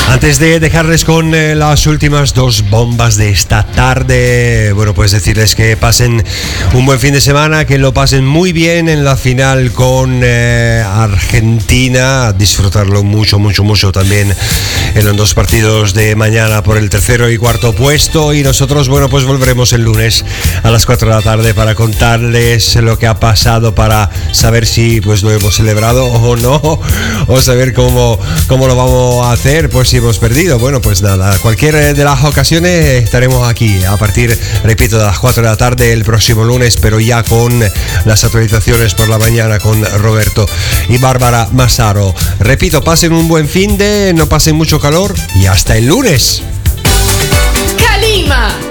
Antes de dejarles con las últimas dos bombas de esta tarde, bueno, pues decirles que pasen un buen fin de semana, que lo pasen muy bien en la final con Argentina, disfrutarlo mucho también en los dos partidos de mañana por el tercero y cuarto puesto, y nosotros, bueno, pues volveremos el lunes a las 4 de la tarde para contarles lo que ha pasado, para saber si pues lo hemos celebrado o no, o saber cómo lo vamos a hacer, pues si hemos perdido. Bueno, pues nada, cualquier de las ocasiones estaremos aquí a partir, repito, de las 4 de la tarde el próximo lunes, pero ya con las actualizaciones por la mañana con Roberto y Bárbara Massaro. Repito, pasen un buen fin de, no pasen mucho calor y hasta el lunes. Calima.